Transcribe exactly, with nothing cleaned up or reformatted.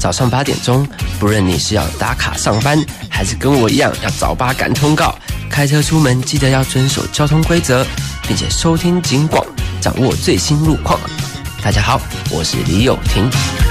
早上八点钟，不论你是要打卡上班，还是跟我一样要早八赶通告，开车出门记得要遵守交通规则，并且收听警广，掌握最新路况。大家好，我是李友廷。